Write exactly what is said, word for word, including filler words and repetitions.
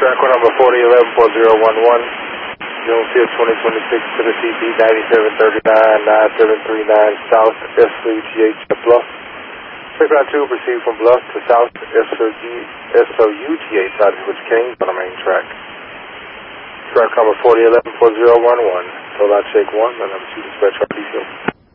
Track number forty eleven four zero one one, June fifth, twenty twenty-six to the C P ninety-seven thirty-nine, nine seven three nine South S O U G H Bluff. Background two, proceed from Bluff to South S O U G H, out of which came on the main track. Track number forty eleven four zero one one, toll out shake one, and I'm two dispatch R D C.